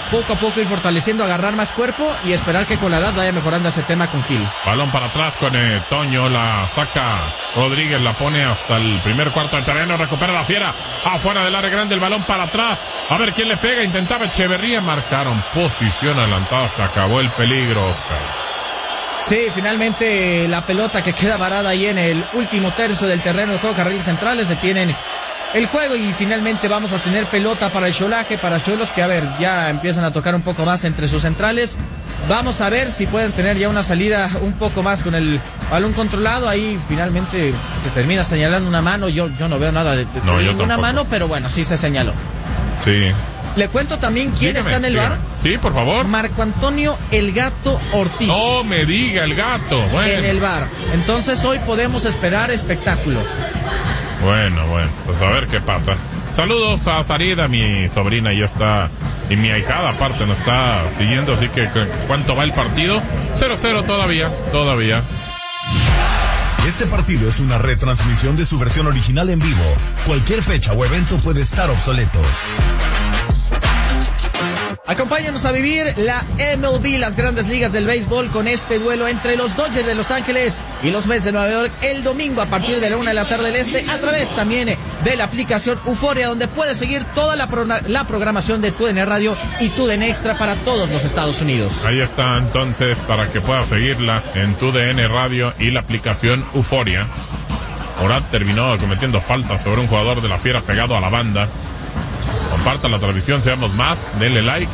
poco a poco ir fortaleciendo, agarrar más cuerpo y esperar que con la edad vaya mejorando ese tema con Gil. Balón para atrás con Toño, la saca Rodríguez, la pone hasta el primer cuarto de terreno, recupera la Fiera, afuera del área grande, el balón para atrás, a ver quién le pega, intentaba Echeverría, marcaron posición adelantada, se acabó el peligro, Oscar. Sí, finalmente la pelota que queda varada ahí en el último tercio del terreno de juego, carriles centrales, detienen el juego y finalmente vamos a tener pelota para el Xolaje, para Xolos, que a ver, ya empiezan a tocar un poco más entre sus centrales. Vamos a ver si pueden tener ya una salida un poco más con el balón controlado. Ahí finalmente que termina señalando una mano. Yo no veo nada de ninguna mano, pero bueno, sí se señaló. Sí. Le cuento también quién está en el bar. Sí, por favor. Marco Antonio El Gato Ortiz. No me diga El Gato. Bueno. En el bar. Entonces hoy podemos esperar espectáculo. Bueno, pues a ver qué pasa. Saludos a Sarida, mi sobrina ya está, y mi ahijada aparte nos está siguiendo, así que ¿cuánto va el partido? 0-0 todavía. Este partido es una retransmisión de su versión original en vivo. Cualquier fecha o evento puede estar obsoleto. Acompáñanos a vivir la MLB, las grandes ligas del béisbol, con este duelo entre los Dodgers de Los Ángeles y los Mets de Nueva York el domingo a partir de la 1 de la tarde del este, a través también de la aplicación Euforia, donde puedes seguir toda la programación de TUDN Radio y TUDN Extra para todos los Estados Unidos. Ahí está entonces para que puedas seguirla en TUDN Radio y la aplicación Euforia. Morat terminó cometiendo falta sobre un jugador de la Fiera pegado a la banda. Compartan la transmisión, seamos más, denle like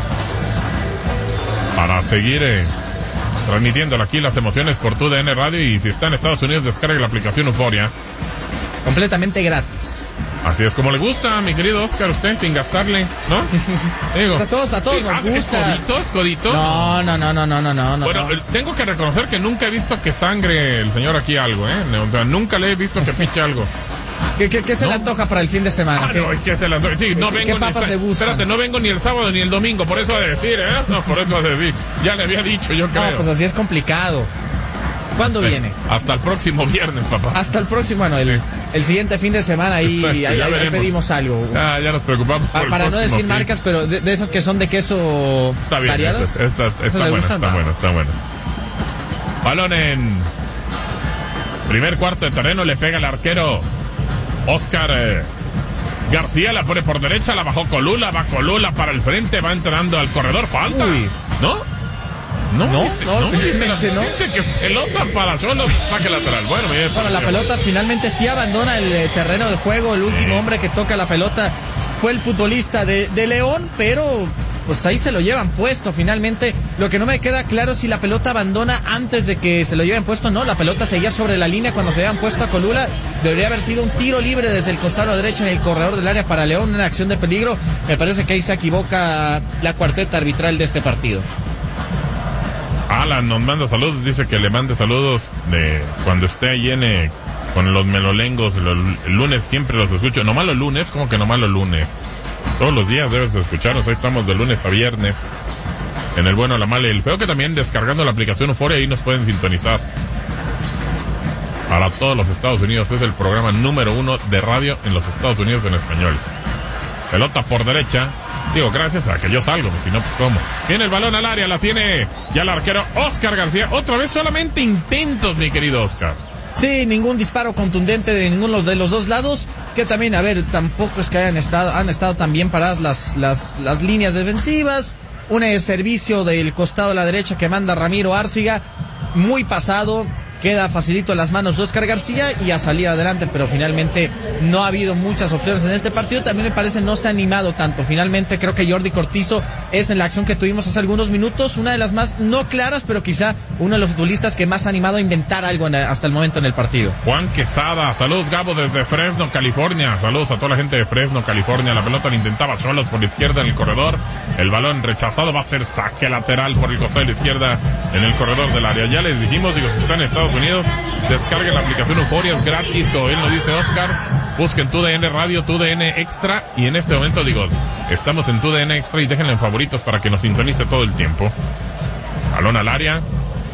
para seguir transmitiendo aquí las emociones por TUDN Radio, y si está en Estados Unidos descargue la aplicación Euforia. Completamente gratis. Así es como le gusta, mi querido Oscar, usted sin gastarle, ¿no? Digo, a todos nos gusta. ¿Es codito? No. Bueno, tengo que reconocer que nunca he visto que sangre el señor aquí algo, O sea, nunca le he visto que piche algo. ¿Qué se le antoja para el fin de semana? ¿Qué se le antoja? Sí, no vengo. ¿Qué papas le gustan? Espérate, no vengo ni el sábado ni el domingo, por eso a decir, No, por eso a decir. Ya le había dicho, yo creo. No, pues así es complicado. ¿Cuándo viene? Hasta el próximo viernes, papá. Hasta el próximo, bueno, el siguiente fin de semana ahí pedimos algo. Ya nos preocupamos para no decir marcas, pero de esas que son de queso está bien, variadas. Está bueno. Balón en primer cuarto de terreno, le pega el arquero Oscar García, la pone por derecha, la bajó Colula, va Colula para el frente, va entrando al corredor, falta. Uy. ¿No? Que pelota para Xolos, saque lateral. Bueno, la pelota finalmente sí abandona el terreno de juego. El último hombre que toca la pelota fue el futbolista de León, pero pues ahí se lo llevan puesto. Finalmente, lo que no me queda claro es si la pelota abandona antes de que se lo lleven puesto. No, la pelota seguía sobre la línea cuando se habían puesto a Colula. Debería haber sido un tiro libre desde el costado derecho en el corredor del área para León, una acción de peligro. Me parece que ahí se equivoca la cuarteta arbitral de este partido. Alan nos manda saludos, dice que le mande saludos de cuando esté ahí con los melolengos. El lunes siempre los escucho. No malo lunes, como que no malo lunes. Todos los días debes escucharnos. Ahí estamos de lunes a viernes en el bueno, la mala y el feo, que también descargando la aplicación Euforia ahí nos pueden sintonizar. Para todos los Estados Unidos es el programa número 1 de radio en los Estados Unidos en español. Pelota por derecha. Digo, gracias a que yo salgo, si no, pues cómo. Viene el balón al área, la tiene ya el arquero Oscar García. Otra vez solamente intentos, mi querido Oscar. Sí, ningún disparo contundente de ninguno de los dos lados. Que también, a ver, tampoco es que han estado tan bien paradas las líneas defensivas. Un servicio del costado a la derecha que manda Ramiro Árciga, muy pasado. Queda facilito en las manos de Oscar García y a salir adelante, pero finalmente no ha habido muchas opciones en este partido. También me parece no se ha animado tanto. Finalmente creo que Jordi Cortizo es en la acción que tuvimos hace algunos minutos una de las más no claras, pero quizá uno de los futbolistas que más ha animado a inventar algo hasta el momento en el partido. Juan Quesada, saludos Gabo desde Fresno, California. Saludos a toda la gente de Fresno, California. La pelota la intentaba Xolos por la izquierda en el corredor. El balón rechazado, va a ser saque lateral por el costado de la izquierda en el corredor del área. Ya les dijimos, si están en Estados Unidos, descarguen la aplicación Euforia, es gratis, como bien lo dice Oscar. Busquen TUDN Radio, TUDN Extra, y en este momento estamos en TUDN Extra y déjenle en favoritos para que nos sintonice todo el tiempo. Balón al área,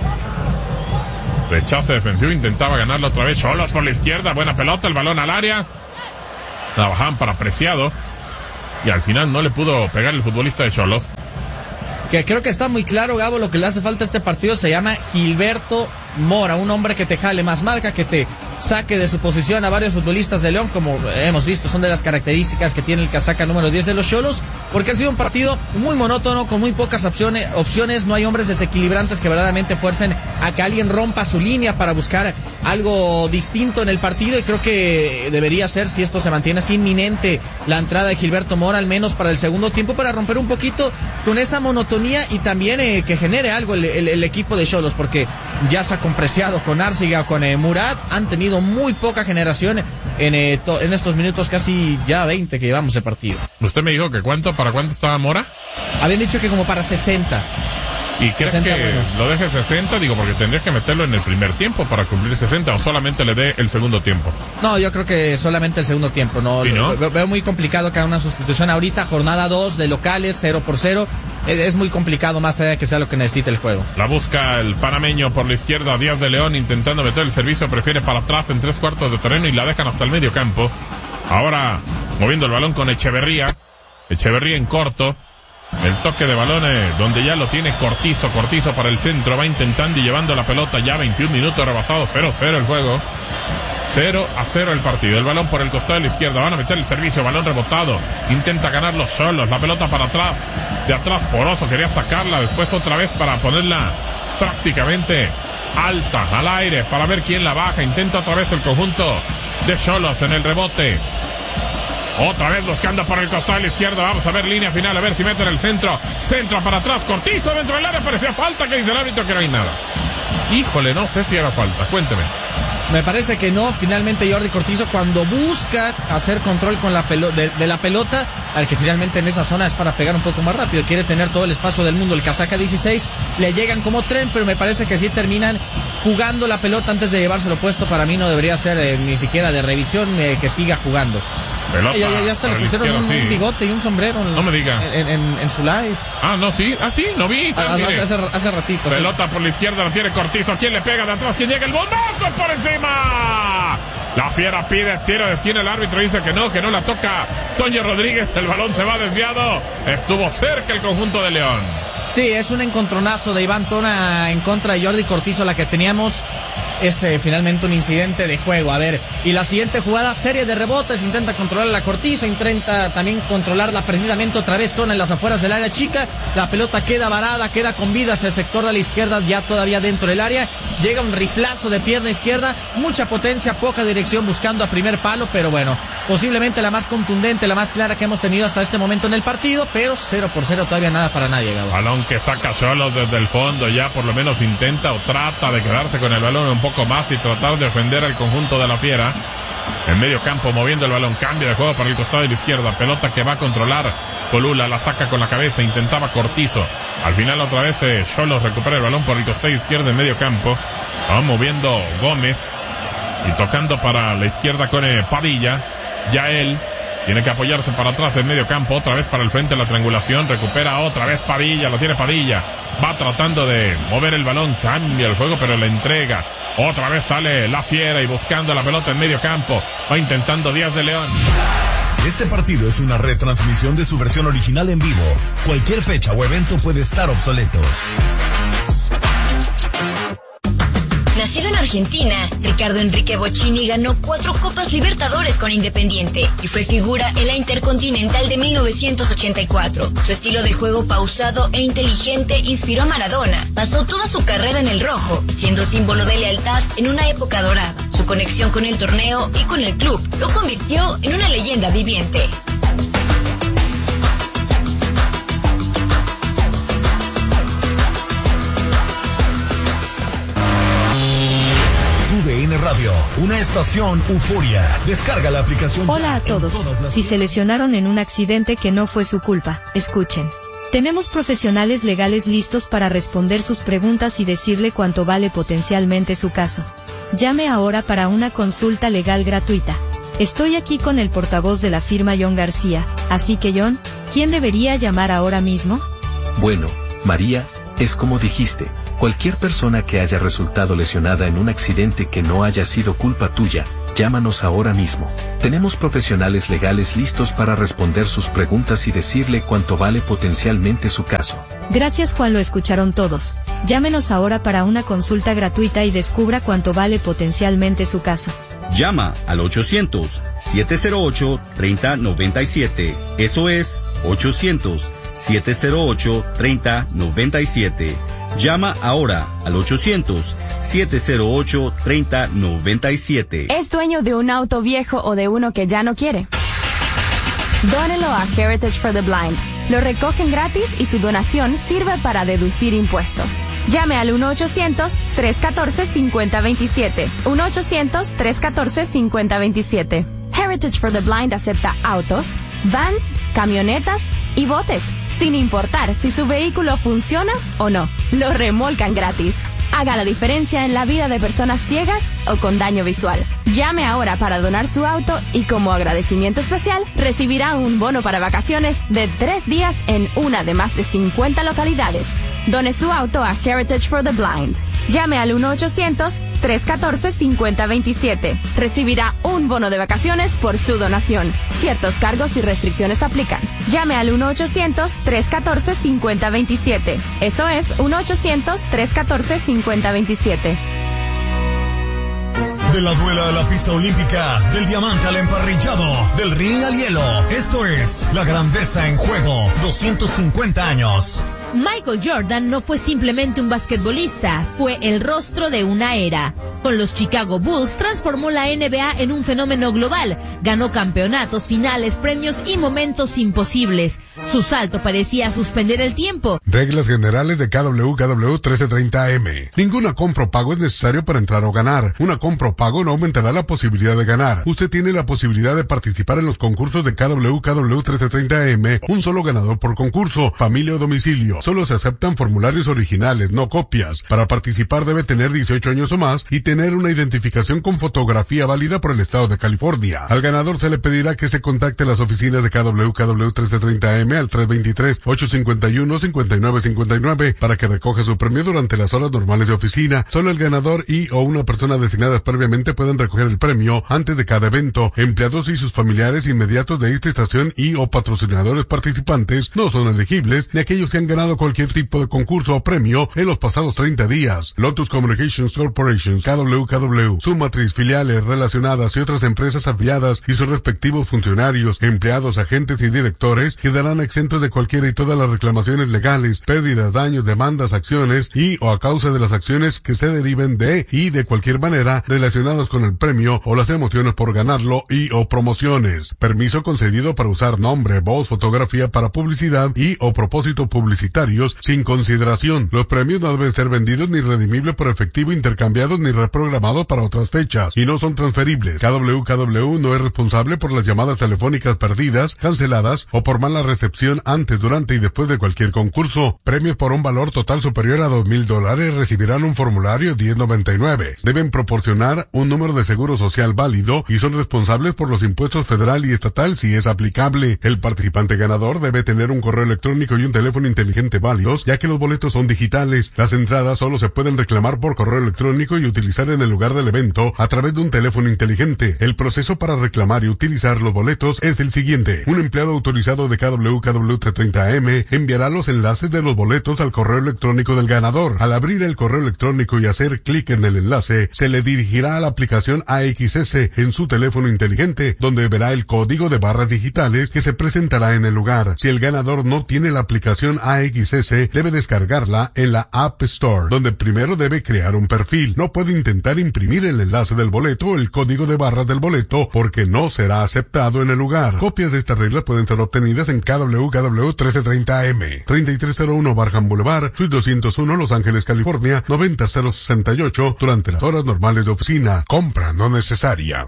rechace defensivo, intentaba ganarlo otra vez Xolos por la izquierda, buena pelota, el balón al área, la bajaban para Preciado. y al final no le pudo pegar el futbolista de Xolos. Que creo que está muy claro, Gabo, lo que le hace falta a este partido se llama Gilberto Mora, un hombre que te jale más marca, que te saque de su posición a varios futbolistas de León, como hemos visto, son de las características que tiene el casaca número 10 de los Xolos, porque ha sido un partido muy monótono, con muy pocas opciones, no hay hombres desequilibrantes que verdaderamente fuercen a que alguien rompa su línea para buscar algo distinto en el partido, y creo que debería ser, si esto se mantiene así, inminente la entrada de Gilberto Mora, al menos para el segundo tiempo, para romper un poquito con esa monotonía y también que genere algo el equipo de Xolos, porque ya se ha compreciado con Arciga, con Murat, han tenido muy poca generación en estos minutos, casi ya 20 que llevamos de partido. ¿Usted me dijo que para cuánto estaba Mora? Habían dicho que como para 60. ¿Y crees que buenos lo deje 60? Digo, porque tendría que meterlo en el primer tiempo para cumplir 60, o solamente le dé el segundo tiempo. No, yo creo que solamente el segundo tiempo. No, veo muy complicado cada una sustitución ahorita, jornada 2 de locales, 0-0. Es muy complicado, más allá de que sea lo que necesita el juego. La busca el panameño por la izquierda, Díaz de León intentando meter el servicio, prefiere para atrás en 3/4 de terreno y la dejan hasta el medio campo. Ahora moviendo el balón con Echeverría en corto. El toque de balón donde ya lo tiene Cortizo para el centro, va intentando y llevando la pelota, ya 21 minutos rebasados, 0-0 el juego, 0-0 el partido. El balón por el costado de la izquierda, van a meter el servicio, balón rebotado, intenta ganar los Xolos, la pelota para atrás, de atrás Poroso quería sacarla, después otra vez para ponerla prácticamente alta, al aire, para ver quién la baja, intenta otra vez el conjunto de Xolos en el rebote. Otra vez buscando por el costado de la izquierda. Vamos a ver línea final, a ver si meten el centro. Centro para atrás, Cortizo dentro del área. Parecía falta, que dice el árbitro que no hay nada. Híjole, no sé si era falta. Cuénteme. Me parece que no. Finalmente Jordi Cortizo, cuando busca hacer control con la de la pelota, al que finalmente en esa zona es para pegar un poco más rápido, quiere tener todo el espacio del mundo. El casaca 16 le llegan como tren, pero me parece que sí terminan jugando la pelota antes de llevárselo puesto. Para mí no debería ser ni siquiera de revisión, que siga jugando. Pelota, ya hasta le pusieron un bigote y un sombrero. No me diga. En su live. Ah, no, sí. Ah, sí, no vi. Hace ratito. Pelota sí. Por la izquierda, la tiene Cortizo. ¿Quién le pega de atrás? ¿Quién llega? El bombazo por encima. La Fiera pide tiro de esquina. El árbitro dice que no la toca Toño Rodríguez. El balón se va desviado. Estuvo cerca el conjunto de León. Sí, es un encontronazo de Iván Tona en contra de Jordi Cortizo, la que teníamos. Es finalmente un incidente de juego. A ver, y la siguiente jugada, serie de rebotes, intenta controlar la Cortizo, intenta también controlarla precisamente otra vez Tona en las afueras del área chica. La pelota queda varada, queda con vida hacia el sector de la izquierda, ya todavía dentro del área. Llega un riflazo de pierna izquierda, mucha potencia, poca dirección, buscando a primer palo, pero bueno, posiblemente la más contundente, la más clara que hemos tenido hasta este momento en el partido, pero 0-0, todavía nada para nadie, Gabo. Balón que saca Xolos desde el fondo, ya por lo menos intenta o trata de quedarse con el balón un poco más y tratar de ofender al conjunto de la Fiera. En medio campo moviendo el balón, cambio de juego para el costado de la izquierda, pelota que va a controlar Colula, la saca con la cabeza, intentaba Cortizo, al final otra vez Xolos recupera el balón por el costado izquierdo en medio campo, va moviendo Gómez y tocando para la izquierda con Padilla. Ya él tiene que apoyarse para atrás en medio campo, otra vez para el frente la triangulación, recupera otra vez Padilla, lo tiene Padilla, va tratando de mover el balón, cambia el juego pero la entrega, otra vez sale la Fiera y buscando la pelota en medio campo, va intentando Díaz de León. Este partido es una retransmisión de su versión original en vivo. Cualquier fecha o evento puede estar obsoleto. Nacido en Argentina, Ricardo Enrique Bocchini ganó 4 Copas Libertadores con Independiente y fue figura en la Intercontinental de 1984. Su estilo de juego pausado e inteligente inspiró a Maradona. Pasó toda su carrera en el rojo, siendo símbolo de lealtad en una época dorada. Su conexión con el torneo y con el club lo convirtió en una leyenda viviente. TUDN Radio, una estación euforia. Descarga la aplicación. Hola a todos. Si se lesionaron en un accidente que no fue su culpa, escuchen. Tenemos profesionales legales listos para responder sus preguntas y decirle cuánto vale potencialmente su caso. Llame ahora para una consulta legal gratuita. Estoy aquí con el portavoz de la firma John García, así que John, ¿quién debería llamar ahora mismo? Bueno, María, es como dijiste, cualquier persona que haya resultado lesionada en un accidente que no haya sido culpa tuya, Llámanos ahora mismo. Tenemos profesionales legales listos para responder sus preguntas y decirle cuánto vale potencialmente su caso. Gracias, Juan, lo escucharon todos. Llámenos ahora para una consulta gratuita y descubra cuánto vale potencialmente su caso. Llama al 800-708-3097. Eso es 800-708-3097. Llama ahora al 800-708-3097. ¿Es dueño de un auto viejo o de uno que ya no quiere? Dónelo a Heritage for the Blind. Lo recogen gratis y su donación sirve para deducir impuestos. Llame al 1-800-314-5027. 1-800-314-5027. Heritage for the Blind acepta autos, vans, camionetas y botes, sin importar si su vehículo funciona o no. Lo remolcan gratis. Haga la diferencia en la vida de personas ciegas o con daño visual. Llame ahora para donar su auto y como agradecimiento especial recibirá un bono para vacaciones de 3 días en una de más de 50 localidades. Done su auto a Heritage for the Blind. Llame al 1-800-314-5027. Recibirá un bono de vacaciones por su donación. Ciertos cargos y restricciones aplican. Llame al 1-800-314-5027. Eso es 1-800-314-5027. De la duela a la pista olímpica, del diamante al emparrillado, del ring al hielo. Esto es La Grandeza en Juego, 250 años. Michael Jordan no fue simplemente un basquetbolista, fue el rostro de una era. Con los Chicago Bulls transformó la NBA en un fenómeno global, ganó campeonatos, finales, premios y momentos imposibles. Su salto parecía suspender el tiempo. Reglas generales de KWKW 1330M. Ninguna compra o pago es necesario para entrar o ganar. Una compra o pago no aumentará la posibilidad de ganar. Usted tiene la posibilidad de participar en los concursos de KWKW 1330M. Un solo ganador por concurso, familia o domicilio. Solo se aceptan formularios originales, no copias. Para participar debe tener 18 años o más y tener una identificación con fotografía válida por el estado de California. Al ganador se le pedirá que se contacte a las oficinas de KWKW 1330M al 323-851-5959 para que recoja su premio durante las horas normales de oficina. Solo el ganador y o una persona designadas previamente pueden recoger el premio antes de cada evento. Empleados y sus familiares inmediatos de esta estación y o patrocinadores participantes no son elegibles, ni aquellos que han ganado cualquier tipo de concurso o premio en los pasados 30 días. Lotus Communications Corporation, KWKW, su matriz, filiales relacionadas y otras empresas afiliadas y sus respectivos funcionarios, empleados, agentes y directores quedarán exentos de cualquiera y todas las reclamaciones legales, pérdidas, daños, demandas, acciones y o a causa de las acciones que se deriven de y de cualquier manera relacionadas con el premio o las emociones por ganarlo y o promociones. Permiso concedido para usar nombre, voz, fotografía para publicidad y o propósito publicitarios sin consideración. Los premios no deben ser vendidos ni redimibles por efectivo, intercambiados ni reprogramados para otras fechas y no son transferibles. KWKW no es responsable por las llamadas telefónicas perdidas, canceladas o por mala recepción antes, durante y después de cualquier concurso. Premios por un valor total superior a $2,000 recibirán un formulario 1099. Deben proporcionar un número de seguro social válido y son responsables por los impuestos federal y estatal si es aplicable. El participante ganador debe tener un correo electrónico y un teléfono inteligente válidos, ya que los boletos son digitales. Las entradas solo se pueden reclamar por correo electrónico y utilizar en el lugar del evento a través de un teléfono inteligente. El proceso para reclamar y utilizar los boletos es el siguiente. Un empleado autorizado de KWKW 30M enviará los enlaces de los boletos al correo electrónico del ganador. Al abrir el correo electrónico y hacer clic en el enlace, se le dirigirá a la aplicación AXS en su teléfono inteligente, donde verá el código de barras digitales que se presentará en el lugar. Si el ganador no tiene la aplicación AXS, debe descargarla en la App Store, donde primero debe crear un perfil. No puede intentar imprimir el enlace del boleto o el código de barras del boleto porque no será aceptado en el lugar. Copias de estas reglas pueden ser obtenidas en KWKW 1330M, 3301 Barham Boulevard, Suite 201, Los Ángeles, California, 90068, durante las horas normales de oficina. Compra no necesaria.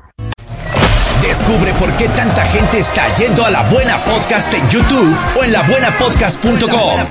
Descubre por qué tanta gente está yendo a La Buena Podcast en YouTube o en labuenapodcast.com.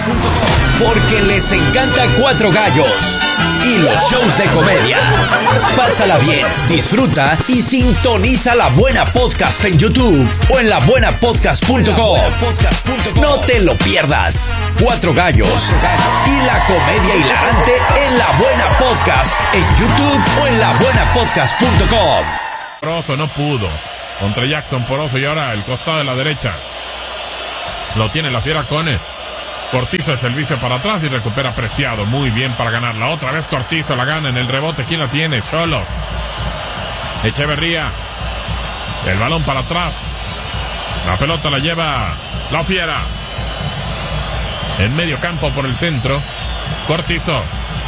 Porque les encanta Cuatro Gallos y los shows de comedia. Pásala bien, disfruta y sintoniza La Buena Podcast en YouTube o en labuenapodcast.com. No te lo pierdas. Cuatro Gallos y la comedia hilarante en La Buena Podcast en YouTube o en labuenapodcast.com. Poroso no pudo contra Jackson Poroso y ahora el costado de la derecha lo tiene la Fiera con Cortizo de servicio para atrás y recupera Preciado. Muy bien para ganarla. Otra vez Cortizo la gana en el rebote. ¿Quién la tiene? Xolos. Echeverría. El balón para atrás. La pelota la lleva la Fiera. En medio campo por el centro. Cortizo.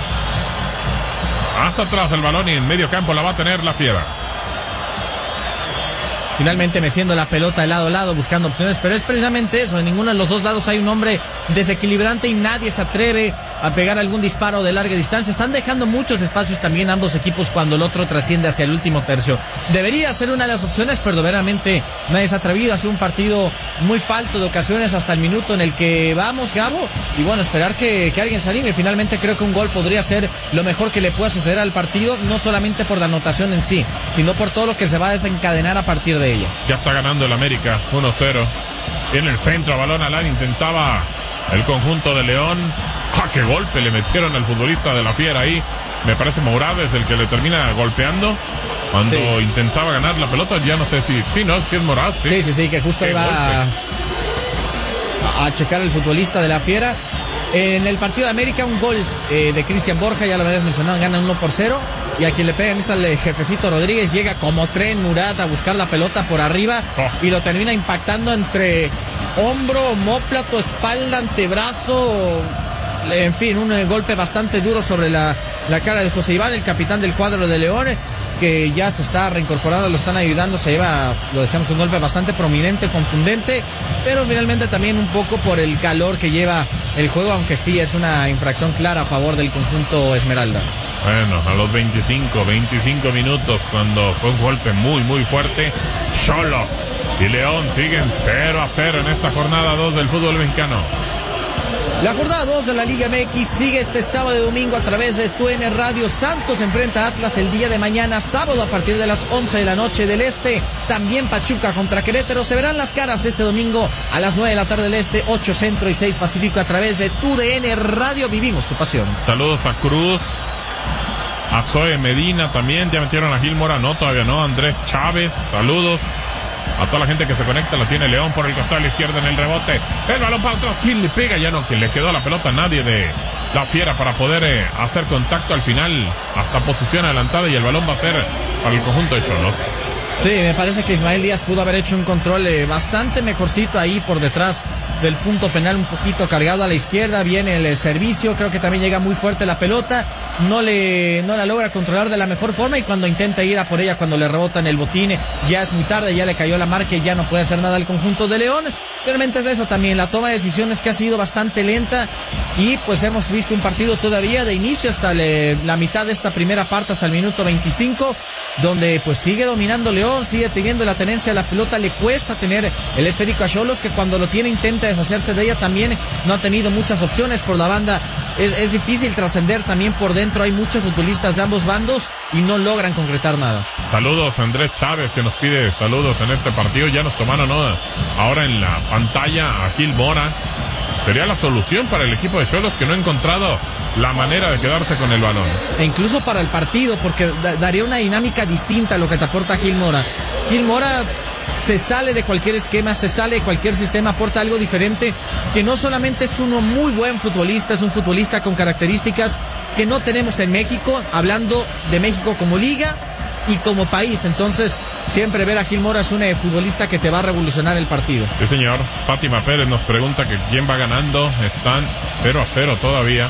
Hasta atrás el balón y en medio campo la va a tener la Fiera. Finalmente meciendo la pelota de lado a lado, buscando opciones, pero es precisamente eso. En ninguno de los dos lados hay un hombre desequilibrante y nadie se atreve a pegar algún disparo de larga distancia. Están dejando muchos espacios también ambos equipos cuando el otro trasciende hacia el último tercio. Debería ser una de las opciones, pero verdaderamente nadie se ha atrevido. Ha sido un partido muy falto de ocasiones hasta el minuto en el que vamos, Gabo. Y bueno, esperar que alguien se anime. Finalmente creo que un gol podría ser lo mejor que le pueda suceder al partido, no solamente por la anotación en sí, sino por todo lo que se va a desencadenar a partir de ella. Ya está ganando el América, 1-0. En el centro, balón al área, intentaba el conjunto de León. ¡Ah, qué golpe le metieron al futbolista de la Fiera ahí! Me parece Morales el que le termina golpeando cuando intentaba ganar la pelota. Ya no sé si es Morales. Sí, que justo iba a checar el futbolista de la Fiera. En el partido de América, un gol de Cristian Borja, ya lo habías mencionado, ganan 1-0. Y a quien le pegan es al Jefecito Rodríguez. Llega como tren Murat a buscar la pelota por arriba y lo termina impactando entre hombro, omóplato, espalda, antebrazo. En fin, un golpe bastante duro sobre la cara de José Iván, el capitán del cuadro de León, que ya se está reincorporando, lo están ayudando. Se lleva, lo decíamos, un golpe bastante prominente, contundente, pero finalmente también un poco por el calor que lleva el juego, aunque sí es una infracción clara a favor del conjunto Esmeralda. Bueno, a los 25 minutos, cuando fue un golpe muy, muy fuerte, Xolos y León siguen 0-0 en esta jornada 2 del fútbol mexicano. La jornada 2 de la Liga MX sigue este sábado y domingo a través de TUDN Radio. Santos enfrenta a Atlas el día de mañana, sábado a partir de las 11 de la noche del Este. También Pachuca contra Querétaro. Se verán las caras este domingo a las 9 de la tarde del Este, 8 Centro y 6 Pacífico a través de TUDN Radio. Vivimos tu pasión. Saludos a Cruz, a Zoe Medina también. Ya metieron a Gil Mora, no, todavía no. Andrés Chávez, saludos. A toda la gente que se conecta, la tiene León por el costado a la izquierda en el rebote. El balón para atrás, ¿quién le pega? Ya no, que le quedó la pelota a nadie de la Fiera para poder hacer contacto al final. Hasta posición adelantada y el balón va a ser para el conjunto de Xolos. Sí, me parece que Ismael Díaz pudo haber hecho un control bastante mejorcito ahí por detrás del punto penal, un poquito cargado a la izquierda. Viene el servicio, creo que también llega muy fuerte la pelota, no la logra controlar de la mejor forma, y cuando intenta ir a por ella, cuando le rebotan el botín, ya es muy tarde, ya le cayó la marca y ya no puede hacer nada al conjunto de León. Realmente es eso también, la toma de decisiones que ha sido bastante lenta, y pues hemos visto un partido todavía de inicio hasta la mitad de esta primera parte, hasta el minuto 25, donde pues sigue dominando León, sigue teniendo la tenencia a la pelota. Le cuesta tener el esférico a Xolos, que cuando lo tiene intenta deshacerse de ella. También no ha tenido muchas opciones por la banda, es difícil trascender también por dentro. Hay muchos futbolistas de ambos bandos y no logran concretar nada. Saludos a Andrés Chávez, que nos pide saludos en este partido. Ya nos tomaron ahora en la pantalla a Gil Mora. Sería la solución para el equipo de Xolos, que no ha encontrado la manera de quedarse con el balón. E incluso para el partido, porque daría una dinámica distinta a lo que te aporta Gil Mora. Gil Mora se sale de cualquier esquema, se sale de cualquier sistema, aporta algo diferente, que no solamente es un muy buen futbolista, es un futbolista con características que no tenemos en México, hablando de México como liga y como país. Entonces, siempre ver a Gil Mora es un futbolista que te va a revolucionar el partido. Sí, señor. Fátima Pérez nos pregunta que quién va ganando. Están 0-0 todavía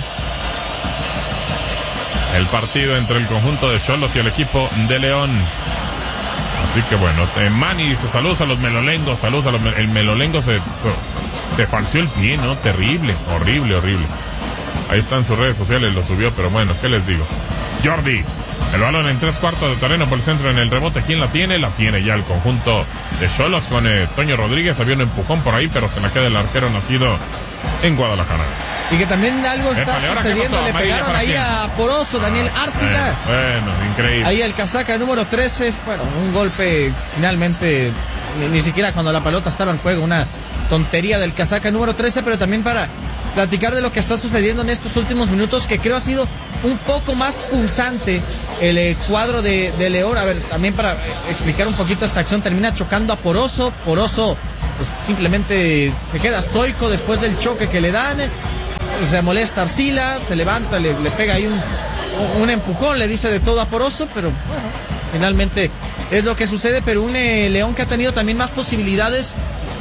el partido entre el conjunto de Xolos y el equipo de León. Así que bueno, Manny dice saludos a los melolengos, saludos a el melolengo te falseó el pie, ¿no? Terrible, horrible. Ahí está en sus redes sociales, lo subió, pero bueno, ¿qué les digo? Jordi, el balón en 3/4 de terreno por el centro en el rebote. ¿Quién la tiene? La tiene ya el conjunto de Xolos con Toño Rodríguez. Había un empujón por ahí, pero se la queda el arquero nacido en Guadalajara. Y que también algo está sucediendo. Le pegaron ahí a Poroso, Daniel Árcina. Bueno, increíble. Ahí el casaca número 13. Bueno, un golpe finalmente, ni siquiera cuando la pelota estaba en juego. Una tontería del casaca número 13, pero también para platicar de lo que está sucediendo en estos últimos minutos, que creo ha sido un poco más punzante el cuadro de León. A ver, también para explicar un poquito esta acción, termina chocando a Poroso. Poroso pues, simplemente se queda estoico después del choque que le dan. Se molesta Arcila, se levanta, le pega ahí un empujón, le dice de todo a Poroso, pero bueno, finalmente es lo que sucede. Pero un León que ha tenido también más posibilidades.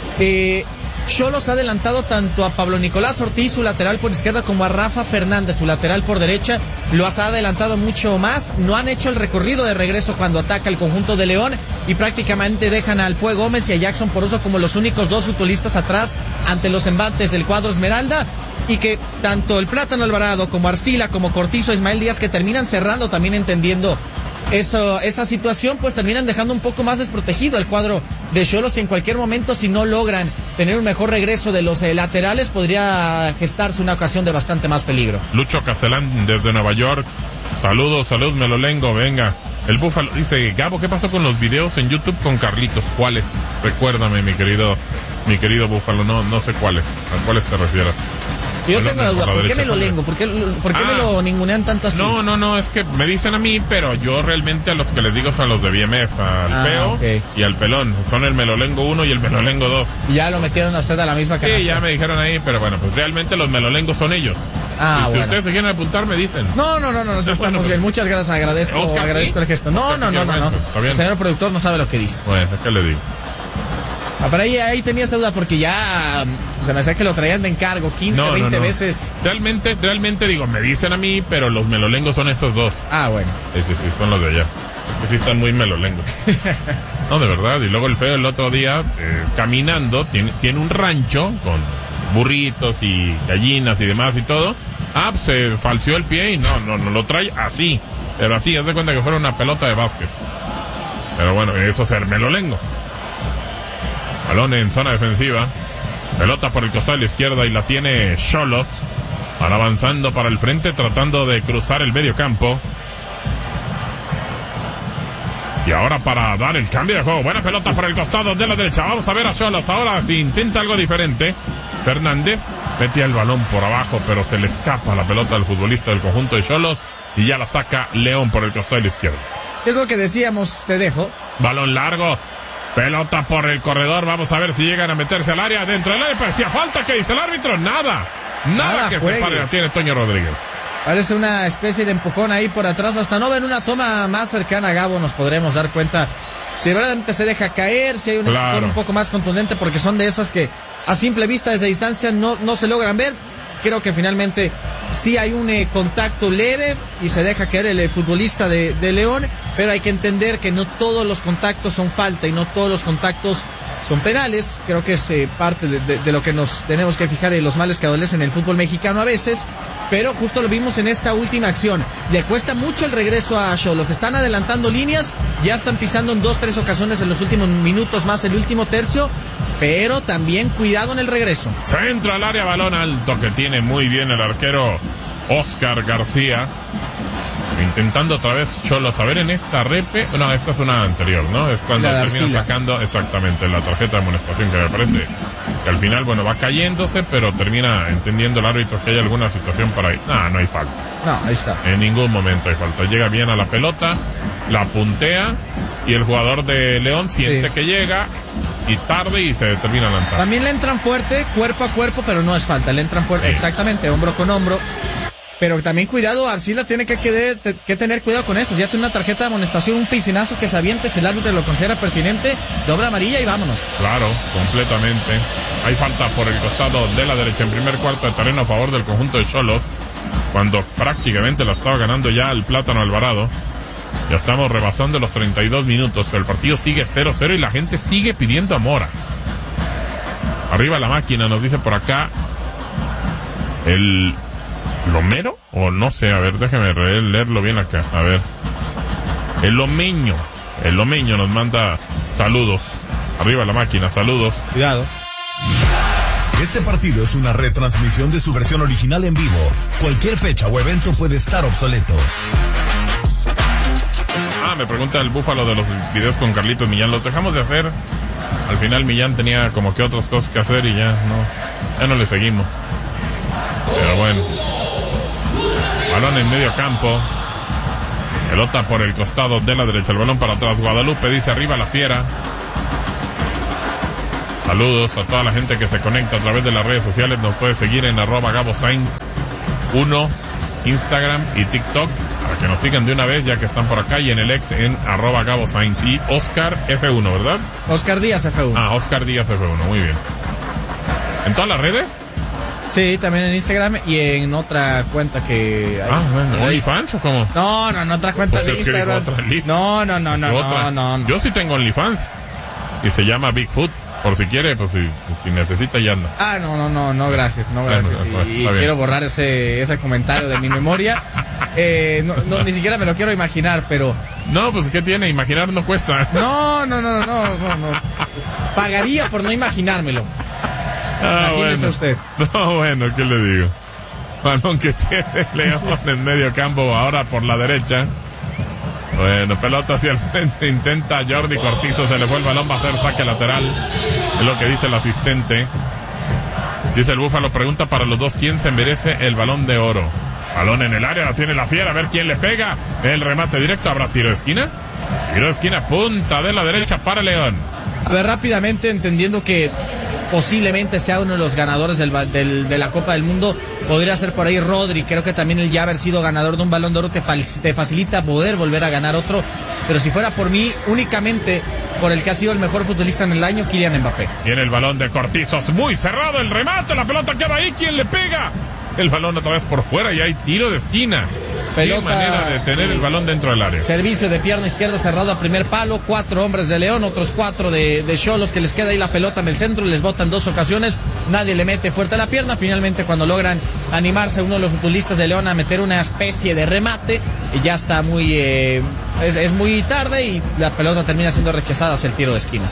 Xolos ha adelantado tanto a Pablo Nicolás Ortiz, su lateral por izquierda, como a Rafa Fernández, su lateral por derecha. Los ha adelantado mucho más. No han hecho el recorrido de regreso cuando ataca el conjunto de León y prácticamente dejan al Pue Gómez y a Jackson Poroso como los únicos dos futbolistas atrás ante los embates del cuadro Esmeralda. Y que tanto el Plátano Alvarado como Arcila, como Cortizo, Ismael Díaz, que terminan cerrando, también entendiendo esa situación, pues terminan dejando un poco más desprotegido el cuadro de Xolos, y en cualquier momento, si no logran tener un mejor regreso de los laterales, podría gestarse una ocasión de bastante más peligro. Lucho Castellán desde Nueva York, saludos, Melolengo, venga. El Búfalo dice, Gabo, ¿qué pasó con los videos en YouTube con Carlitos? ¿Cuáles? Recuérdame, mi querido Búfalo, no sé cuáles, ¿a cuáles te refieres? Yo tengo la duda, ¿por qué me lo lengo? ¿Por qué me lo ningunean tanto así? No, es que me dicen a mí, pero yo realmente a los que les digo son los de BMF, al Peo okay. Y al Pelón. Son el Melolengo 1 y el Melolengo 2. Y ya lo metieron a usted a la misma canasta. Sí, ya me dijeron ahí, pero bueno, pues realmente los Melolengos son ellos. Y si ustedes se quieren apuntar, me dicen. No, se estamos bien. Muchas gracias, agradezco el gesto. No. El señor productor no sabe lo que dice. Bueno, ¿qué le digo? Pero ahí tenía esa duda porque ya se me hace que lo traían de encargo 15, 20 veces. Realmente digo, me dicen a mí, pero los melolengos son esos dos. Bueno. Sí, son los de allá. Es que sí están muy melolengos. No, de verdad. Y luego el Feo el otro día, caminando, tiene un rancho con burritos y gallinas y demás y todo. Pues se falseó el pie y no lo trae así. Pero así, haz de cuenta que fuera una pelota de básquet. Pero bueno, eso es el melolengo. Balón en zona defensiva. Pelota por el costado de la izquierda y la tiene Xolos. Van avanzando para el frente, tratando de cruzar el medio campo. Y ahora para dar el cambio de juego. Buena pelota por el costado de la derecha. Vamos a ver a Xolos. Ahora si intenta algo diferente. Fernández metía el balón por abajo, pero se le escapa la pelota al futbolista del conjunto de Xolos. Y ya la saca León por el costado de la izquierda. Es lo que decíamos, te dejo. Balón largo. Pelota por el corredor, vamos a ver si llegan a meterse al área, dentro del área, parecía falta, ¿qué dice el árbitro? Nada que juegue. Se pare, tiene Toño Rodríguez. Parece una especie de empujón ahí por atrás, hasta no ver una toma más cercana a Gabo nos podremos dar cuenta si verdaderamente se deja caer, si hay un empujón un poco más contundente, porque son de esas que a simple vista desde distancia no se logran ver. Creo que finalmente sí hay un contacto leve y se deja caer el futbolista de León, pero hay que entender que no todos los contactos son falta y no todos los contactos son penales. Creo que es parte de lo que nos tenemos que fijar en los males que adolecen el fútbol mexicano a veces, pero justo lo vimos en esta última acción. Le cuesta mucho el regreso a Xolos, están adelantando líneas, ya están pisando en 2-3 ocasiones en los últimos minutos más el último tercio, pero también cuidado en el regreso. Se entra al área, balón alto que tiene muy bien el arquero Oscar García. Intentando otra vez Xolos, a ver en esta repe. No, esta es una anterior, ¿no? Es cuando terminan sacando exactamente la tarjeta de amonestación, que me parece que al final, bueno, va cayéndose, pero termina entendiendo el árbitro que hay alguna situación para ahí. No hay falta. No, ahí está. En ningún momento hay falta. Llega bien a la pelota, la puntea y el jugador de León siente que llega y tarde y se termina lanzando. También le entran fuerte, cuerpo a cuerpo, pero no es falta. Le entran fuerte, exactamente, hombro con hombro. Pero también cuidado, Arcila tiene que tener cuidado con eso. Ya tiene una tarjeta de amonestación, un piscinazo que se aviente, si el árbitro lo considera pertinente, doble amarilla y vámonos. Claro, completamente. Hay falta por el costado de la derecha en primer cuarto de terreno a favor del conjunto de Xolos, cuando prácticamente la estaba ganando ya el Plátano Alvarado. Ya estamos rebasando los 32 minutos, pero el partido sigue 0-0 y la gente sigue pidiendo a Mora. Arriba la máquina, nos dice por acá el Lomero, o no sé, a ver, déjeme leerlo bien acá, a ver. El Lomeño nos manda saludos. Arriba la máquina, saludos. Cuidado. Este partido es una retransmisión de su versión original en vivo. Cualquier fecha o evento puede estar obsoleto. Me pregunta el Búfalo de los videos con Carlitos Millán. ¿Los dejamos de hacer? Al final Millán tenía como que otras cosas que hacer y ya no le seguimos. Pero bueno. Balón en medio campo. Pelota por el costado de la derecha, el balón para atrás. Guadalupe dice arriba la fiera. Saludos a toda la gente que se conecta a través de las redes sociales. Nos puede seguir en @GaboSainz1, Instagram y TikTok, para que nos sigan de una vez ya que están por acá, y en el ex en @GaboSainz y Oscar F1, ¿verdad? Oscar Díaz F1. Oscar Díaz F1, muy bien. ¿En todas las redes? Sí, también en Instagram y en otra cuenta que hay. Bueno, ¿OnlyFans o cómo? No, otra cuenta de Instagram. No. Yo sí tengo OnlyFans y se llama Bigfoot. Por si quiere, pues si necesita ya anda. No, gracias. Y quiero borrar ese comentario de mi memoria. Ni siquiera me lo quiero imaginar, pero... No, pues ¿qué tiene? Imaginar no cuesta. No. Pagaría por no imaginármelo. Imagínese usted. No, bueno, ¿qué le digo? Balón que tiene León en medio campo, ahora por la derecha. Bueno, pelota hacia el frente, intenta Jordi Cortizo, se le fue el balón, va a ser saque lateral. Es lo que dice el asistente. Dice el Búfalo, pregunta para los dos, ¿quién se merece el balón de oro? Balón en el área, la tiene la fiera, a ver quién le pega. El remate directo, ¿habrá tiro de esquina? Tiro de esquina, punta de la derecha para León. A ver, rápidamente, entendiendo que posiblemente sea uno de los ganadores de la Copa del Mundo, podría ser por ahí Rodri. Creo que también el ya haber sido ganador de un Balón de Oro te facilita poder volver a ganar otro, pero si fuera por mí, únicamente por el que ha sido el mejor futbolista en el año, Kylian Mbappé. Tiene el balón de Cortizos, muy cerrado el remate, la pelota queda ahí, ¿quién le pega? El balón otra vez por fuera y hay tiro de esquina. Pelota, qué manera de tener el balón dentro del área. Servicio de pierna izquierda cerrado a primer palo, 4 hombres de León, otros 4 de Xolos, que les queda ahí la pelota en el centro, les botan 2 ocasiones, nadie le mete fuerte la pierna. Finalmente, cuando logran animarse uno de los futbolistas de León a meter una especie de remate, y ya está muy es muy tarde y la pelota termina siendo rechazada hacia el tiro de esquina.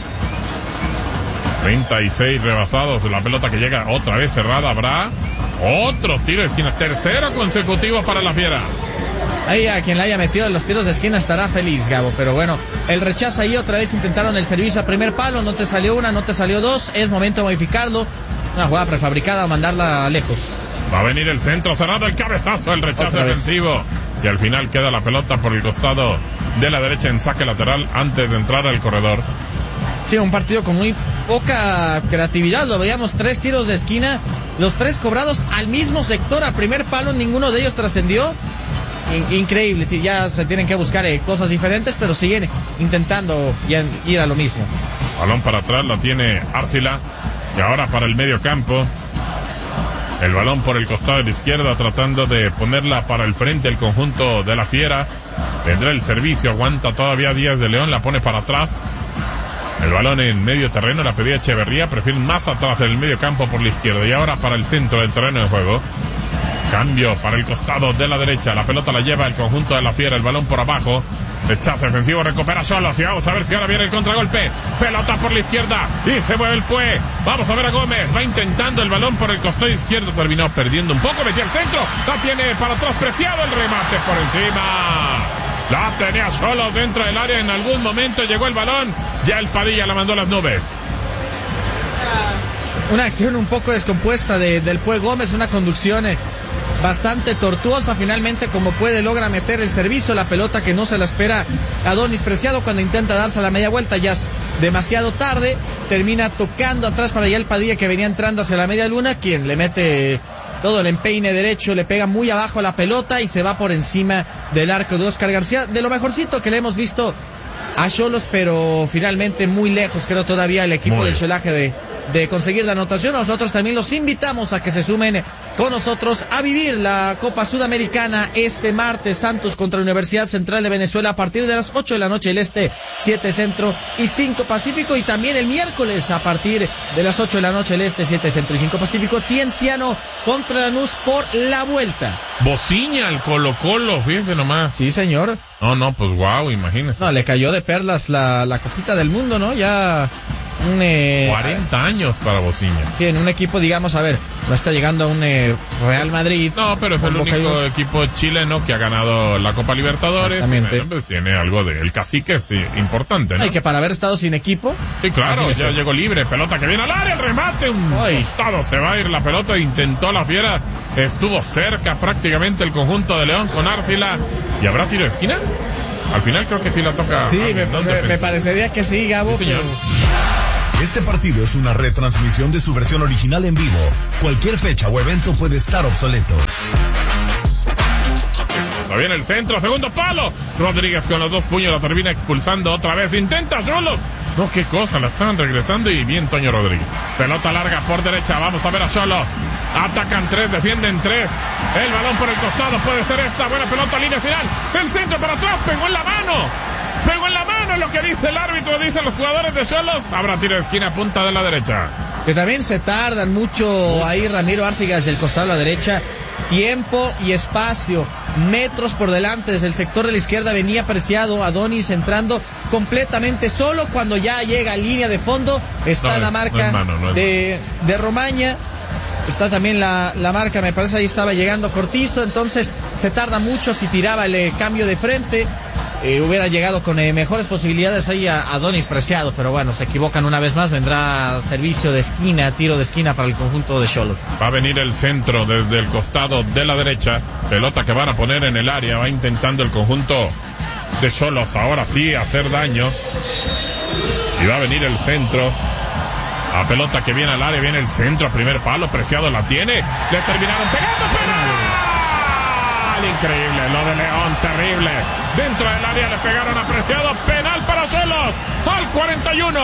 36 rebasados, la pelota que llega otra vez cerrada, habrá otro tiro de esquina, tercero consecutivo para la fiera. Ahí a quien le haya metido en los tiros de esquina estará feliz, Gabo, pero bueno, el rechazo ahí, otra vez intentaron el servicio a primer palo, no te salió una, no te salió dos, es momento de modificarlo, una jugada prefabricada, mandarla lejos. Va a venir el centro cerrado, el cabezazo, el rechazo defensivo, y al final queda la pelota por el costado de la derecha en saque lateral antes de entrar al corredor. Sí, un partido con muy poca creatividad, lo veíamos, 3 tiros de esquina, los 3 cobrados al mismo sector, a primer palo, ninguno de ellos trascendió. Increíble, ya se tienen que buscar cosas diferentes, pero siguen intentando ir a lo mismo. Balón para atrás, la tiene Arcila, y ahora para el medio campo. El balón por el costado de la izquierda, tratando de ponerla para el frente el conjunto de la fiera. Vendrá el servicio, aguanta todavía Díaz de León, la pone para atrás. El balón en medio terreno, la pedía Echeverría, prefieren más atrás en el medio campo por la izquierda, y ahora para el centro del terreno de juego. Cambio para el costado de la derecha, la pelota la lleva el conjunto de la fiera, el balón por abajo, rechazo defensivo, recupera Xolos, y vamos a ver si ahora viene el contragolpe, pelota por la izquierda, y se mueve el Pue, vamos a ver a Gómez, va intentando el balón por el costado izquierdo, terminó perdiendo un poco, metió al centro, la tiene para atrás, Preciado, el remate por encima, la tenía Xolos dentro del área, en algún momento llegó el balón, ya el Padilla la mandó a las nubes. Una acción un poco descompuesta del Pue Gómez, una conducción bastante tortuosa, finalmente como puede logra meter el servicio, la pelota que no se la espera Adonis Preciado cuando intenta darse a la media vuelta, ya es demasiado tarde, termina tocando atrás para allá el Padilla que venía entrando hacia la media luna, quien le mete todo el empeine derecho, le pega muy abajo la pelota y se va por encima del arco de Oscar García, de lo mejorcito que le hemos visto a Xolos, pero finalmente muy lejos creo todavía el equipo del Xolaje de conseguir la anotación. Nosotros también los invitamos a que se sumen con nosotros a vivir la Copa Sudamericana este martes, Santos contra Universidad Central de Venezuela a partir de las 8 de la noche del Este, 7 Centro y 5 Pacífico, y también el miércoles a partir de las 8 de la noche del Este, 7 Centro y 5 Pacífico, Cienciano contra Lanús por la vuelta. Bociña al Colo-Colo, fíjense nomás. Sí, señor. No, pues wow, imagínese. No, le cayó de perlas la Copita del Mundo, ¿no? Ya 40 años para Bociña. Sí, en un equipo, digamos, a ver, no está llegando a un Real Madrid. No, pero es el único equipo chileno que ha ganado la Copa Libertadores. Exactamente. Bueno, pues tiene algo del cacique, es importante, ¿no? Y que para haber estado sin equipo. Sí, claro, imagínese. Ya llegó libre, pelota que viene al área, el remate, un costado se va a ir la pelota, intentó la fiera, estuvo cerca prácticamente el conjunto de León con Arcila. ¿Y habrá tiro de esquina? Al final creo que sí la toca. Sí, me parecería que sí, Gabo. Sí, señor. Este partido es una retransmisión de su versión original en vivo. Cualquier fecha o evento puede estar obsoleto. Está bien el centro, segundo palo. Rodríguez con los dos puños la termina expulsando otra vez. Intenta Xolos. No, qué cosa, la están regresando y bien Toño Rodríguez. Pelota larga por derecha, vamos a ver a Xolos. Atacan 3, defienden 3. El balón por el costado, puede ser esta. Buena pelota, línea final. El centro para atrás, pegó en la mano. Pegó en la mano, es lo que dice el árbitro, dicen los jugadores de Xolos. Habrá tiro de esquina, punta de la derecha. Que también se tardan mucho ahí Ramiro Arcigas del costado a la derecha. Tiempo y espacio, metros por delante desde el sector de la izquierda venía Preciado, Adonis entrando completamente solo cuando ya llega a línea de fondo, está la marca de Romaña, está también la marca, me parece ahí estaba llegando Cortizo, entonces se tarda mucho, si tiraba el cambio de frente, hubiera llegado con mejores posibilidades ahí a Adonis Preciado, pero bueno, se equivocan una vez más, vendrá servicio de esquina, tiro de esquina para el conjunto de Xolos. Va a venir el centro desde el costado de la derecha, pelota que van a poner en el área, va intentando el conjunto de Xolos, ahora sí, hacer daño, y va a venir el centro, a pelota que viene al área, viene el centro, primer palo, Preciado la tiene, le terminaron pegando, penal. Increíble, lo de León, terrible. Dentro del área le pegaron a Preciado, penal para Xolos, al 41.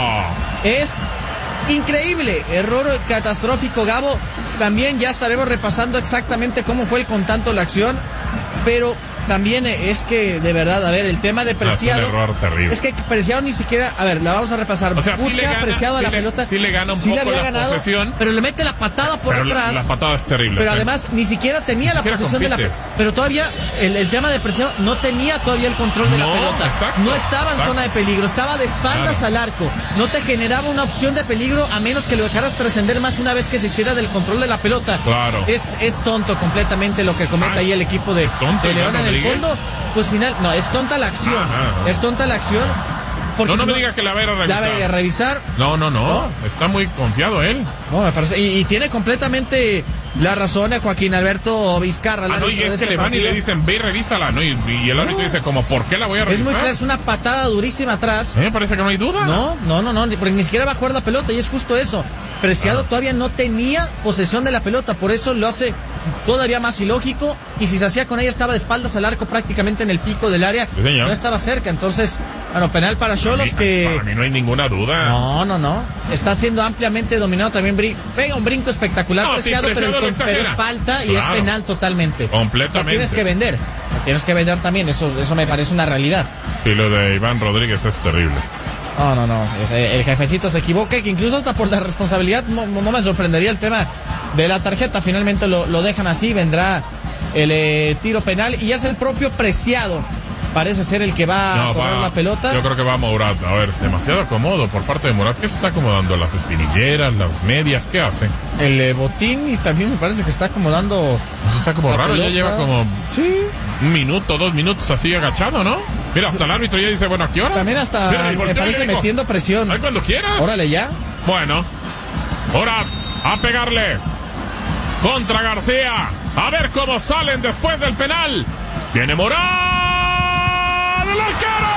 Es increíble, error catastrófico, Gabo. También ya estaremos repasando exactamente cómo fue el con tanto la acción, pero también es que, de verdad, a ver, el tema de Preciado. Es un error terrible. Es que Preciado ni siquiera, a ver, la vamos a repasar. O sea, busca sí le gana, Preciado a la sí pelota. Sí le gana un poco la posesión. Pero le mete la patada por atrás. La patada es terrible. Pero además, ni siquiera tenía la posesión de la pelota. Pero todavía, el tema de Preciado, no tenía todavía el control de la pelota. Exacto, no estaba en zona de peligro, estaba de espaldas al arco. No te generaba una opción de peligro a menos que lo dejaras trascender más una vez que se hiciera del control de la pelota. Claro. Es tonto completamente lo que comete ahí el equipo de León en el fondo. Pues final, no, es tonta la acción. Es tonta la acción. No me digas que la va a ir a revisar. ¿La va a ir a revisar? No. Está muy confiado él. No, me parece. Y tiene completamente la razón a Joaquín Alberto Vizcarra. Y es que le van y le dicen, ve y revísala, ¿no? Y el árbitro dice, como, ¿por qué la voy a revisar? Es muy claro, es una patada durísima atrás. Me parece que no hay duda. No, porque ni siquiera va a jugar la pelota y es justo eso. Preciado todavía no tenía posesión de la pelota, por eso lo hace todavía más ilógico, y si se hacía con ella estaba de espaldas al arco prácticamente en el pico del área, no estaba cerca, entonces, bueno, penal para Xolos que... Para mí no hay ninguna duda. No, está siendo ampliamente dominado también, pega un brinco espectacular Preciado, pero es falta y es penal totalmente. Completamente. Lo tienes que vender también, eso me parece una realidad. Y lo de Iván Rodríguez es terrible. No. El jefecito se equivoca, que incluso hasta por la responsabilidad no me sorprendería el tema de la tarjeta. Finalmente lo dejan así, vendrá el tiro penal y es el propio Preciado. Parece ser el que va a correr la pelota. Yo creo que va a Murat. A ver, demasiado cómodo por parte de Murat. ¿Qué se está acomodando? ¿Las espinilleras, las medias? ¿Qué hace? El botín, y también me parece que está acomodando. Pues está como raro, pelota. Ya lleva como 1 minuto, 2 minutos así agachado, ¿no? Mira, hasta el árbitro ya dice, bueno, ¿a qué hora? También hasta me parece metiendo presión. Ahí cuando quieras. Órale ya. Bueno, Murat a pegarle contra García. A ver cómo salen después del penal. Viene Murat. ¡El arquero!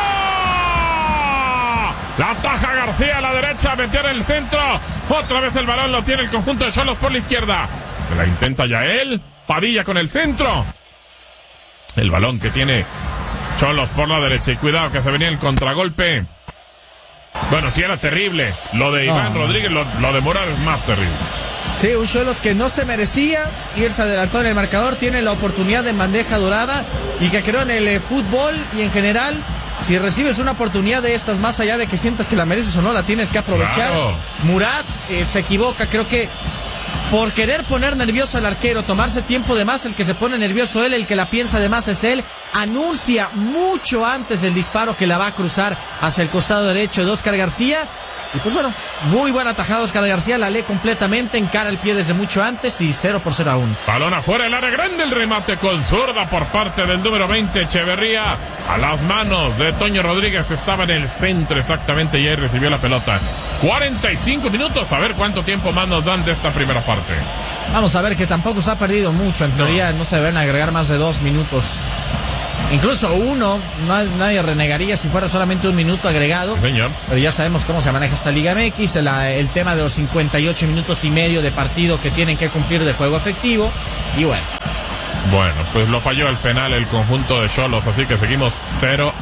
La ataja García a la derecha, metió en el centro. Otra vez el balón lo tiene el conjunto de Xolos por la izquierda. La intenta Yael. Padilla con el centro. El balón que tiene Xolos por la derecha. Y cuidado que se venía el contragolpe. Bueno, sí era terrible. Lo de Iván Rodríguez, lo de Murat es más terrible. Sí, un Xolos que no se merecía irse adelantó en el marcador, tiene la oportunidad de bandeja dorada y que creo en el fútbol y en general, si recibes una oportunidad de estas, más allá de que sientas que la mereces o no, la tienes que aprovechar. Claro. Murat se equivoca, creo que por querer poner nervioso al arquero, tomarse tiempo de más, el que se pone nervioso él, el que la piensa de más es él, anuncia mucho antes del disparo que la va a cruzar hacia el costado derecho de Óscar García. Y pues bueno, muy buena atajada Óscar García, la lee completamente, encara el pie desde mucho antes y 0-0 aún. Balón afuera, el área grande, el remate con zurda por parte del número 20, Echeverría, a las manos de Toño Rodríguez, que estaba en el centro exactamente y ahí recibió la pelota. 45 minutos, a ver cuánto tiempo más nos dan de esta primera parte. Vamos a ver, que tampoco se ha perdido mucho, en teoría no se deben agregar más de 2 minutos. Incluso nadie renegaría si fuera solamente un minuto agregado. Señor. Pero ya sabemos cómo se maneja esta Liga MX, el tema de los 58 minutos y medio de partido que tienen que cumplir de juego efectivo. Y bueno. Bueno, pues lo falló el penal el conjunto de Xolos, así que seguimos 0-0.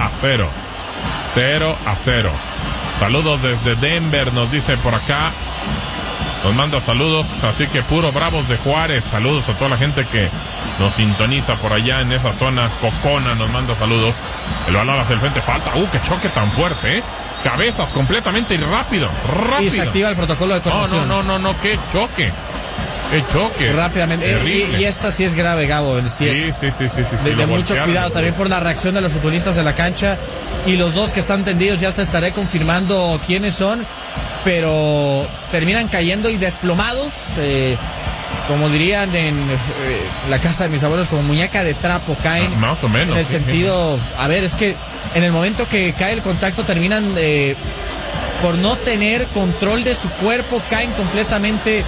0-0. Saludos desde Denver, nos dice por acá. Nos manda saludos, así que puro Bravos de Juárez. Saludos a toda la gente que nos sintoniza por allá en esa zona. Cocona nos manda saludos. El balón hacia el frente, falta. Qué choque tan fuerte, cabezas completamente y rápido. Y se activa el protocolo de conmoción. No, qué choque. Qué choque. Rápidamente. Y esta sí es grave, Gabo. Sí, de mucho cuidado también por la reacción de los futbolistas de la cancha. Y los dos que están tendidos, ya te estaré confirmando quiénes son. Pero terminan cayendo y desplomados. Como dirían en la casa de mis abuelos, como muñeca de trapo caen. Más o menos. En el sentido, es que en el momento que cae el contacto terminan por no tener control de su cuerpo, caen completamente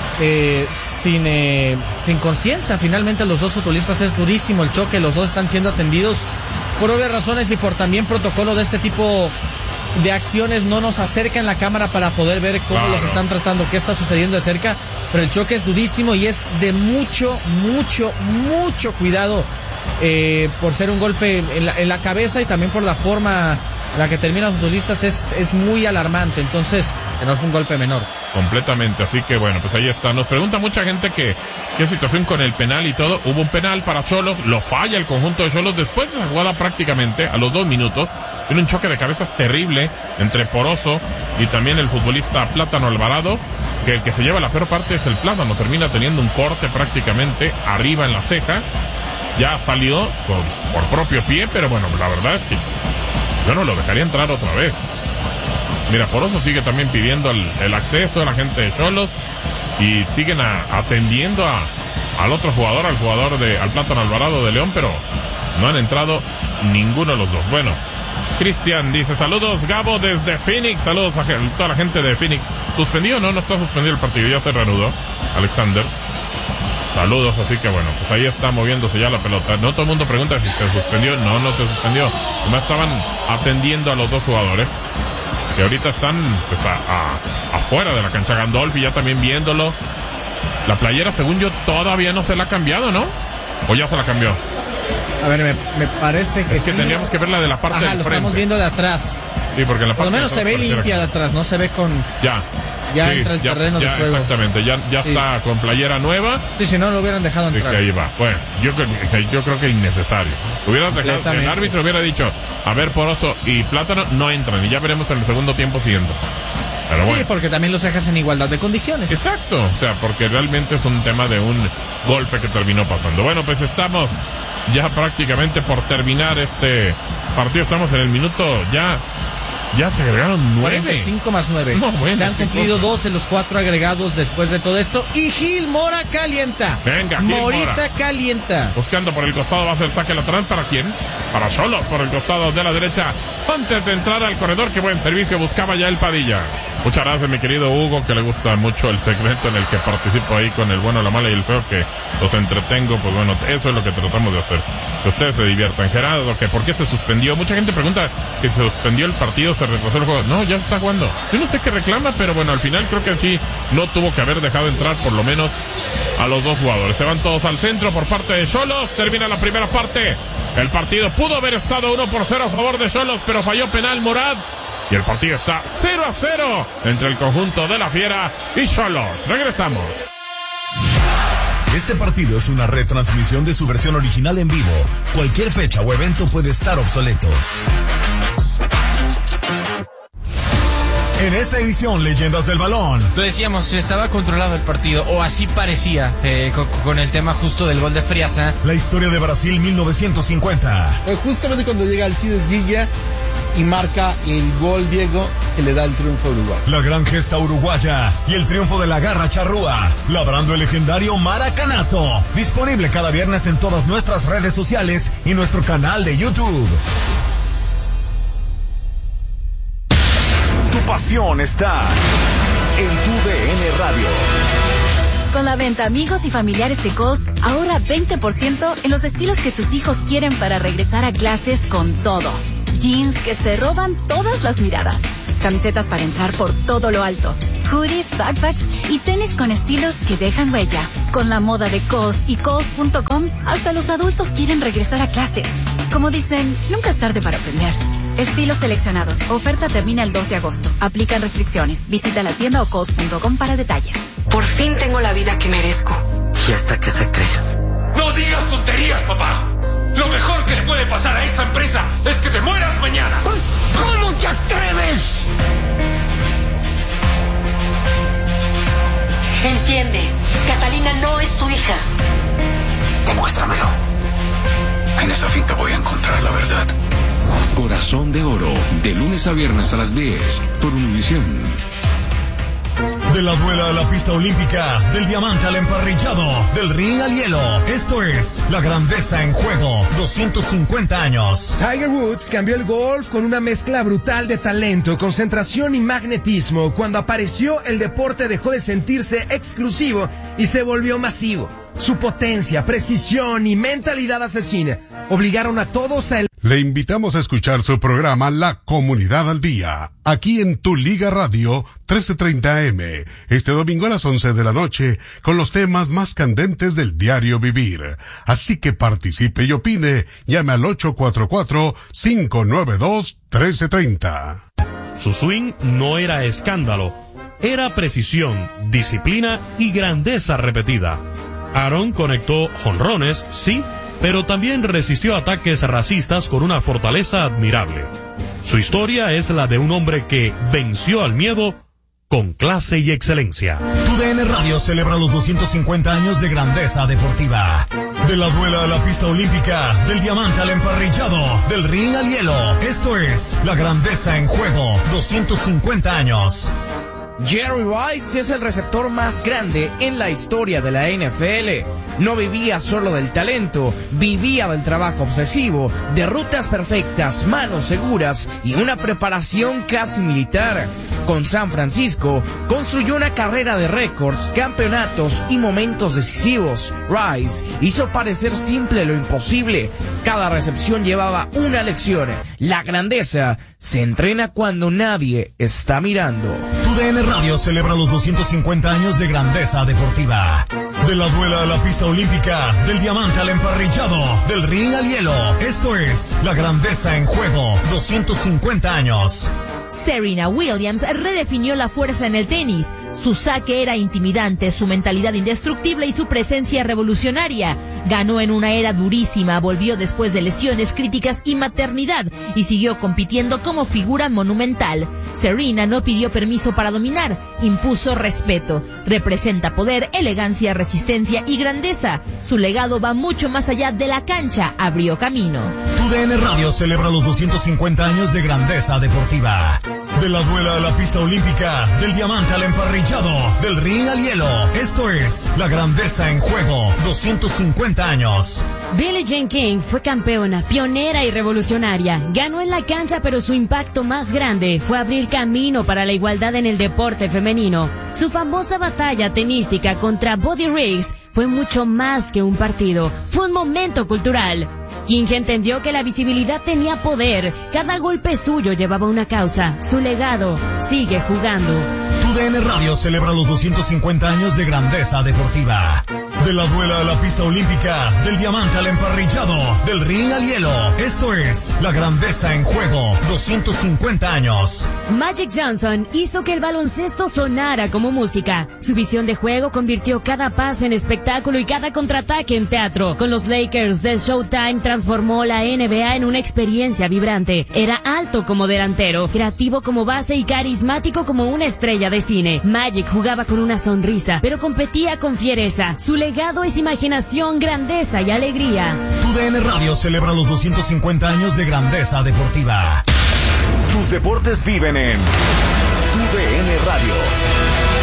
sin conciencia. Finalmente los dos futbolistas, es durísimo el choque, los dos están siendo atendidos por obvias razones y por también protocolo de este tipo de acciones. No nos acercan la cámara para poder ver cómo los están tratando, qué está sucediendo de cerca, pero el choque es durísimo y es de mucho cuidado por ser un golpe en la cabeza y también por la forma la que terminan los futbolistas es muy alarmante. Entonces, que no es un golpe menor. Completamente, así que bueno, pues ahí está. Nos pregunta mucha gente qué situación con el penal y todo. Hubo un penal para Xolos, lo falla el conjunto de Xolos después de esa jugada prácticamente a los 2 minutos. Tiene un choque de cabezas terrible entre Poroso y también el futbolista Plátano Alvarado, que el que se lleva la peor parte es el Plátano, termina teniendo un corte prácticamente arriba en la ceja. Ya salió por propio pie, pero bueno, la verdad es que yo no lo dejaría entrar otra vez. Mira, Poroso sigue también pidiendo el acceso a la gente de Xolos y siguen atendiendo al otro jugador, al Plátano Alvarado de León, pero no han entrado ninguno de los dos. Bueno, Cristian dice, saludos Gabo desde Phoenix, saludos a toda la gente de Phoenix. ¿Suspendido? No está suspendido el partido, ya se reanudó. Alexander, saludos, así que bueno, pues ahí está moviéndose ya la pelota. No todo el mundo pregunta si se suspendió, no se suspendió. Además estaban atendiendo a los dos jugadores que ahorita están pues afuera de la cancha. Gandolfi ya también viéndolo. La playera, según yo, todavía no se la ha cambiado, ¿no? ¿O ya se la cambió? A ver, me parece que es que tendríamos que verla de la parte del frente. Lo estamos viendo de atrás. Sí, porque en la parte por lo menos se ve limpia de atrás, no se ve con... Ya sí, entra el terreno de juego. Exactamente, ya sí. Está con playera nueva. Sí, si no lo hubieran dejado entrar. Que ahí va. Bueno, yo creo que innecesario. Hubieran dejado, el árbitro hubiera dicho, a ver, Poroso y Plátano no entran y ya veremos en el segundo tiempo si entran. Pero bueno. Sí, porque también los dejas en igualdad de condiciones. Exacto, o sea, porque realmente es un tema de un golpe que terminó pasando. Bueno, pues estamos ya prácticamente por terminar este partido. Estamos en el minuto ya se agregaron 9. 45 más 9. No, bueno, se han cumplido 2 de los 4 agregados después de todo esto. Y Gil Mora calienta. Venga, Gil Morita Mora calienta. Buscando por el costado, va a ser saque lateral. ¿Para quién? Para Xolos, por el costado de la derecha. Antes de entrar al corredor, qué buen servicio buscaba ya el Padilla. Muchas gracias, mi querido Hugo, que le gusta mucho el segmento en el que participo ahí con el bueno, la mala y el feo, que los entretengo. Pues bueno, eso es lo que tratamos de hacer, que ustedes se diviertan. Gerardo, que ¿por qué se suspendió? Mucha gente pregunta que se suspendió el partido, se retrasó el juego. No, ya se está jugando. Yo no sé qué reclama, pero bueno, al final creo que sí no tuvo que haber dejado entrar por lo menos a los dos jugadores. Se van todos al centro por parte de Xolos. Termina la primera parte. El partido pudo haber estado 1-0 a favor de Xolos, pero falló penal Murad. Y el partido está 0-0 entre el conjunto de la Fiera y Xolos. Regresamos. Este partido es una retransmisión de su versión original en vivo. Cualquier fecha o evento puede estar obsoleto. En esta edición, Leyendas del Balón. Lo decíamos, estaba controlado el partido, o así parecía, con el tema justo del gol de Friasa. La historia de Brasil 1950. Justamente cuando llega Alcides Gilla y marca el gol Diego que le da el triunfo a Uruguay. La gran gesta uruguaya y el triunfo de la garra charrúa, labrando el legendario Maracanazo. Disponible cada viernes en todas nuestras redes sociales y nuestro canal de YouTube. Tu pasión está en tu DN Radio. Con la venta amigos y familiares de Kohl's, ahorra 20% en los estilos que tus hijos quieren para regresar a clases con todo. Jeans que se roban todas las miradas. Camisetas para entrar por todo lo alto. Hoodies, backpacks y tenis con estilos que dejan huella. Con la moda de Kohl's y Kohl's.com, hasta los adultos quieren regresar a clases. Como dicen, nunca es tarde para aprender. Estilos seleccionados. Oferta termina el 2 de agosto. Aplican restricciones. Visita la tienda o Kohl's.com para detalles. Por fin tengo la vida que merezco. ¿Y hasta qué se cree? ¡No digas tonterías, papá! Lo mejor que le puede pasar a esta empresa es que te mueras mañana. ¿Cómo te atreves? Entiende, Catalina no es tu hija. Demuéstramelo. En esa finca voy a encontrar la verdad. Corazón de Oro, de lunes a viernes a las 10, por Univisión. De la duela a la pista olímpica, del diamante al emparrillado, del ring al hielo. Esto es La Grandeza en Juego, 250 años. Tiger Woods cambió el golf con una mezcla brutal de talento, concentración y magnetismo. Cuando apareció, el deporte dejó de sentirse exclusivo y se volvió masivo. Su potencia, precisión y mentalidad asesina obligaron a todos a... Le invitamos a escuchar su programa La Comunidad al Día, aquí en Tu Liga Radio 1330M, este domingo a las 11 de la noche, con los temas más candentes del diario vivir. Así que participe y opine, llame al 844-592-1330. Su swing no era escándalo, era precisión, disciplina y grandeza repetida. Aaron conectó jonrones, sí, pero también resistió ataques racistas con una fortaleza admirable. Su historia es la de un hombre que venció al miedo con clase y excelencia. TUDN Radio celebra los 250 años de grandeza deportiva. De la duela a la pista olímpica, del diamante al emparrillado, del ring al hielo. Esto es La Grandeza en Juego, 250 años. Jerry Rice es el receptor más grande en la historia de la NFL. No vivía solo del talento, vivía del trabajo obsesivo, de rutas perfectas, manos seguras y una preparación casi militar. Con San Francisco, construyó una carrera de récords, campeonatos y momentos decisivos. Rice hizo parecer simple lo imposible. Cada recepción llevaba una lección. La grandeza se entrena cuando nadie está mirando. TUDN Radio celebra los 250 años de grandeza deportiva. De la duela a la pista olímpica, del diamante al emparrillado, del ring al hielo. Esto es La Grandeza en Juego, 250 años. Serena Williams redefinió la fuerza en el tenis. Su saque era intimidante, su mentalidad indestructible y su presencia revolucionaria. Ganó en una era durísima, volvió después de lesiones críticas y maternidad y siguió compitiendo como figura monumental. Serena no pidió permiso para dominar, impuso respeto. Representa poder, elegancia, resistencia y grandeza. Su legado va mucho más allá de la cancha, abrió camino. TUDN Radio celebra los 250 años de grandeza deportiva. De la duela a la pista olímpica, del diamante al emparrillado, del ring al hielo. Esto es La Grandeza en Juego, 250 años. Billie Jean King fue campeona, pionera y revolucionaria. Ganó en la cancha, pero su impacto más grande fue abrir camino para la igualdad en el deporte femenino. Su famosa batalla tenística contra Buddy Riggs fue mucho más que un partido. Fue un momento cultural. King entendió que la visibilidad tenía poder. Cada golpe suyo llevaba una causa. Su legado sigue jugando. TUDN Radio celebra los 250 años de grandeza deportiva. De la duela a la pista olímpica, del diamante al emparrillado, del ring al hielo. Esto es La Grandeza en Juego, 250 años. Magic Johnson hizo que el baloncesto sonara como música. Su visión de juego convirtió cada pase en espectáculo y cada contraataque en teatro. Con los Lakers de Showtime transformó la NBA en una experiencia vibrante. Era alto como delantero, creativo como base y carismático como una estrella de cine. Magic jugaba con una sonrisa, pero competía con fiereza. Su legado es imaginación, grandeza y alegría. TUDN Radio celebra los 250 años de grandeza deportiva. Tus deportes viven en TUDN Radio.